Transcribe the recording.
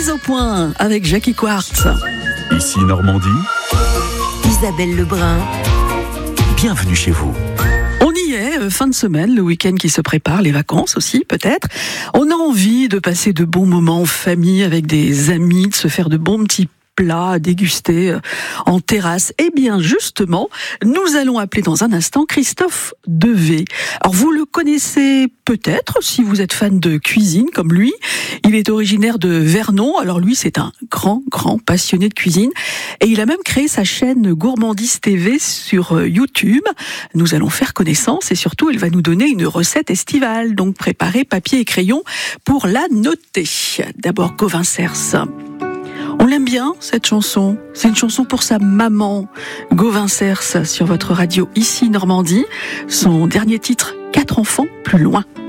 Mise au point avec Jackie Quartz. Ici Normandie. Isabelle Lebrun. Bienvenue chez vous. On y est, fin de semaine, le week-end qui se prépare, les vacances aussi peut-être. On a envie de passer de bons moments en famille avec des amis, de se faire de bons petits plats à déguster en terrasse. Et bien justement, nous allons appeler dans un instant Christophe Devé. Alors vous le connaissez peut-être si vous êtes fan de cuisine comme lui. Il est originaire de Vernon. Alors lui, c'est un grand passionné de cuisine. Et il a même créé sa chaîne Gourmandise TV sur YouTube. Nous allons faire connaissance et surtout, il va nous donner une recette estivale. Donc préparez papier et crayon pour la noter. D'abord, Gauvin Cers. On l'aime bien, cette chanson. C'est une chanson pour sa maman, Gauvin Cers, sur votre radio Ici Normandie. Son dernier titre, 4 enfants plus loin.